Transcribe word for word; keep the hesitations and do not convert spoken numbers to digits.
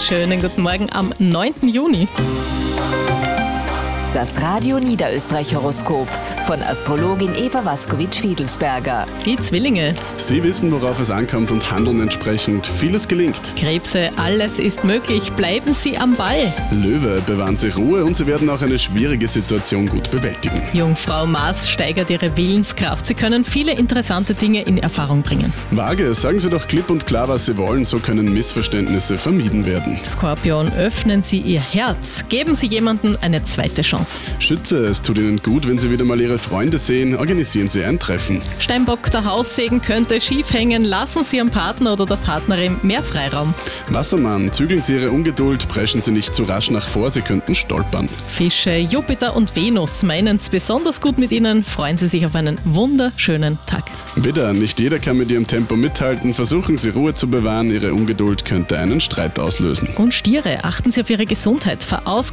Schönen guten Morgen am neunten Juni. Das Radio Niederösterreich-Horoskop von Astrologin Eva Waskowitsch-Fiedelsberger. Die Zwillinge. Sie wissen, worauf es ankommt und handeln entsprechend. Vieles gelingt. Krebse, alles ist möglich. Bleiben Sie am Ball. Löwe, bewahren Sie Ruhe und Sie werden auch eine schwierige Situation gut bewältigen. Jungfrau, Mars steigert Ihre Willenskraft. Sie können viele interessante Dinge in Erfahrung bringen. Waage, sagen Sie doch klipp und klar, was Sie wollen, so können Missverständnisse vermieden werden. Skorpion, öffnen Sie Ihr Herz. Geben Sie jemandem eine zweite Chance. Schütze, es tut Ihnen gut, wenn Sie wieder mal Ihre Freunde sehen. Organisieren Sie ein Treffen. Steinbock, der Haussegen könnte schief hängen. Lassen Sie Ihrem Partner oder der Partnerin mehr Freiraum. Wassermann, zügeln Sie Ihre Ungeduld, preschen Sie nicht zu rasch nach vor, Sie könnten stolpern. Fische, Jupiter und Venus meinen es besonders gut mit Ihnen. Freuen Sie sich auf einen wunderschönen Tag. Widder, nicht jeder kann mit Ihrem Tempo mithalten. Versuchen Sie Ruhe zu bewahren. Ihre Ungeduld könnte einen Streit auslösen. Und Stiere, achten Sie auf Ihre Gesundheit. Verausgaben